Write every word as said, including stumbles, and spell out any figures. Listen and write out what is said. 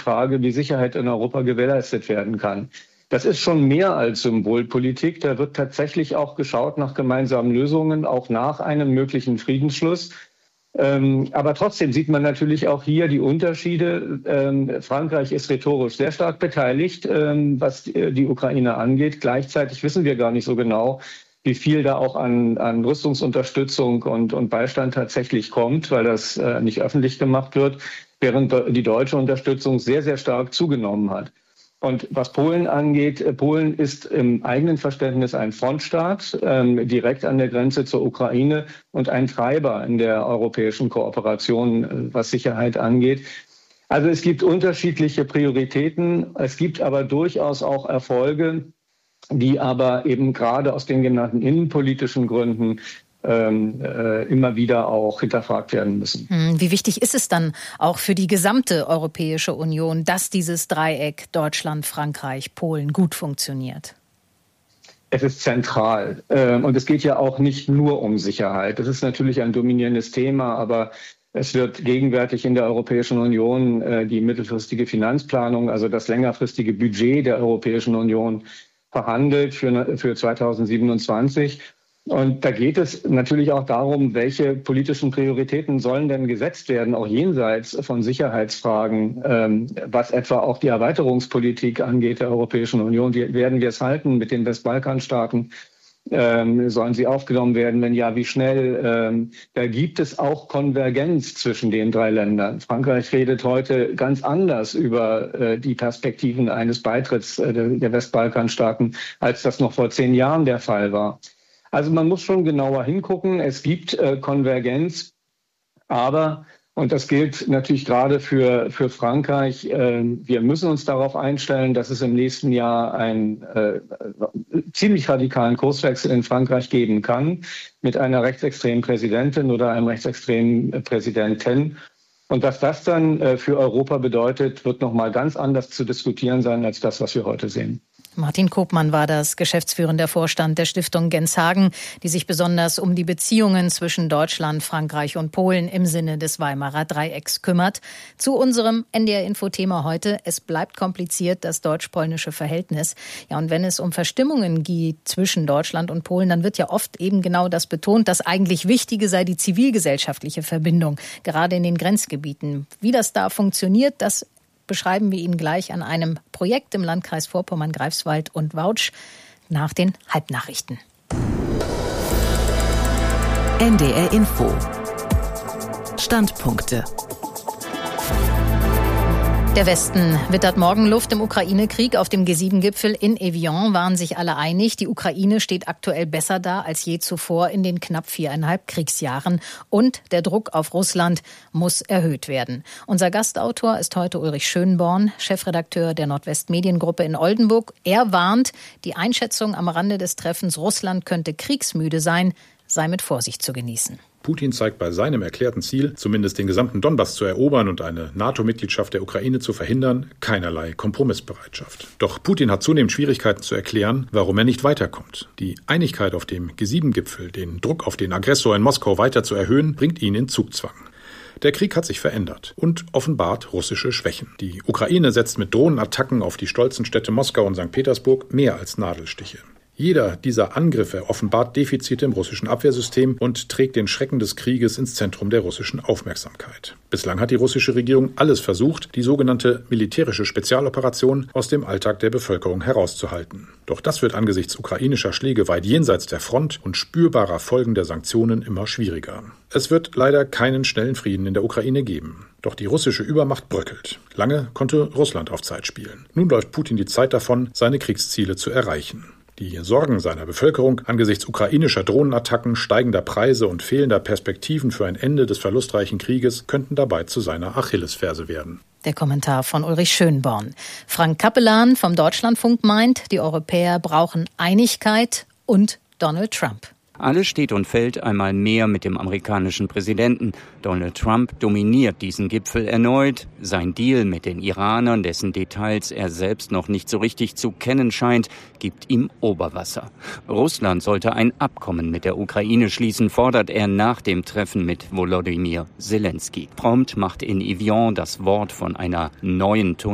Frage, wie Sicherheit in Europa gewährleistet werden kann. Das ist schon mehr als Symbolpolitik. Da wird tatsächlich auch geschaut nach gemeinsamen Lösungen, auch nach einem möglichen Friedensschluss. Ähm, aber trotzdem sieht man natürlich auch hier die Unterschiede. Ähm, Frankreich ist rhetorisch sehr stark beteiligt, ähm, was die, die Ukraine angeht. Gleichzeitig wissen wir gar nicht so genau, wie viel da auch an, an Rüstungsunterstützung und, und Beistand tatsächlich kommt, weil das äh, nicht öffentlich gemacht wird, während die deutsche Unterstützung sehr, sehr stark zugenommen hat. Und was Polen angeht, Polen ist im eigenen Verständnis ein Frontstaat, ähm, direkt an der Grenze zur Ukraine und ein Treiber in der europäischen Kooperation, was Sicherheit angeht. Also es gibt unterschiedliche Prioritäten, es gibt aber durchaus auch Erfolge, die aber eben gerade aus den genannten innenpolitischen Gründen Ähm, äh, immer wieder auch hinterfragt werden müssen. Wie wichtig ist es dann auch für die gesamte Europäische Union, dass dieses Dreieck Deutschland, Frankreich, Polen gut funktioniert? Es ist zentral. Ähm, und es geht ja auch nicht nur um Sicherheit. Das ist natürlich ein dominierendes Thema, aber es wird gegenwärtig in der Europäischen Union äh, die mittelfristige Finanzplanung, also das längerfristige Budget der Europäischen Union verhandelt für, für zweitausendsiebenundzwanzig. Und da geht es natürlich auch darum, welche politischen Prioritäten sollen denn gesetzt werden, auch jenseits von Sicherheitsfragen, ähm, was etwa auch die Erweiterungspolitik angeht der Europäischen Union. Wie werden wir es halten mit den Westbalkanstaaten? Ähm, sollen sie aufgenommen werden? Wenn ja, wie schnell? Ähm, da gibt es auch Konvergenz zwischen den drei Ländern. Frankreich redet heute ganz anders über äh, die Perspektiven eines Beitritts äh, der Westbalkanstaaten, als das noch vor zehn Jahren der Fall war. Also man muss schon genauer hingucken. Es gibt äh, Konvergenz, aber, und das gilt natürlich gerade für, für Frankreich, äh, wir müssen uns darauf einstellen, dass es im nächsten Jahr einen äh, ziemlich radikalen Kurswechsel in Frankreich geben kann mit einer rechtsextremen Präsidentin oder einem rechtsextremen Präsidenten. Und was das dann äh, für Europa bedeutet, wird nochmal ganz anders zu diskutieren sein als das, was wir heute sehen. Martin Koopmann war das, geschäftsführender Vorstand der Stiftung Genshagen, die sich besonders um die Beziehungen zwischen Deutschland, Frankreich und Polen im Sinne des Weimarer Dreiecks kümmert. Zu unserem N D R-Info-Thema heute: Es bleibt kompliziert, das deutsch-polnische Verhältnis. Ja, und wenn es um Verstimmungen geht zwischen Deutschland und Polen, dann wird ja oft eben genau das betont, das eigentlich Wichtige sei die zivilgesellschaftliche Verbindung, gerade in den Grenzgebieten. Wie das da funktioniert, das beschreiben wir Ihnen gleich an einem Projekt im Landkreis Vorpommern-Greifswald und Wautsch nach den Halbnachrichten. N D R Info. Standpunkte. Der Westen wittert Morgenluft im Ukraine-Krieg. Auf dem G sieben Gipfel in Evian waren sich alle einig, die Ukraine steht aktuell besser da als je zuvor in den knapp viereinhalb Kriegsjahren. Und der Druck auf Russland muss erhöht werden. Unser Gastautor ist heute Ulrich Schönborn, Chefredakteur der Nordwest-Mediengruppe in Oldenburg. Er warnt, die Einschätzung am Rande des Treffens, Russland könnte kriegsmüde sein, sei mit Vorsicht zu genießen. Putin zeigt bei seinem erklärten Ziel, zumindest den gesamten Donbass zu erobern und eine NATO-Mitgliedschaft der Ukraine zu verhindern, keinerlei Kompromissbereitschaft. Doch Putin hat zunehmend Schwierigkeiten zu erklären, warum er nicht weiterkommt. Die Einigkeit auf dem G sieben Gipfel, den Druck auf den Aggressor in Moskau weiter zu erhöhen, bringt ihn in Zugzwang. Der Krieg hat sich verändert und offenbart russische Schwächen. Die Ukraine setzt mit Drohnenattacken auf die stolzen Städte Moskau und Sankt Petersburg mehr als Nadelstiche. Jeder dieser Angriffe offenbart Defizite im russischen Abwehrsystem und trägt den Schrecken des Krieges ins Zentrum der russischen Aufmerksamkeit. Bislang hat die russische Regierung alles versucht, die sogenannte militärische Spezialoperation aus dem Alltag der Bevölkerung herauszuhalten. Doch das wird angesichts ukrainischer Schläge weit jenseits der Front und spürbarer Folgen der Sanktionen immer schwieriger. Es wird leider keinen schnellen Frieden in der Ukraine geben. Doch die russische Übermacht bröckelt. Lange konnte Russland auf Zeit spielen. Nun läuft Putin die Zeit davon, seine Kriegsziele zu erreichen. Die Sorgen seiner Bevölkerung angesichts ukrainischer Drohnenattacken, steigender Preise und fehlender Perspektiven für ein Ende des verlustreichen Krieges könnten dabei zu seiner Achillesferse werden. Der Kommentar von Ulrich Schönborn. Frank Kappelan vom Deutschlandfunk meint, die Europäer brauchen Einigkeit und Donald Trump. Alles steht und fällt einmal mehr mit dem amerikanischen Präsidenten. Donald Trump dominiert diesen Gipfel erneut. Sein Deal mit den Iranern, dessen Details er selbst noch nicht so richtig zu kennen scheint, gibt ihm Oberwasser. Russland sollte ein Abkommen mit der Ukraine schließen, fordert er nach dem Treffen mit Volodymyr Zelensky. Prompt macht in Evian das Wort von einer neuen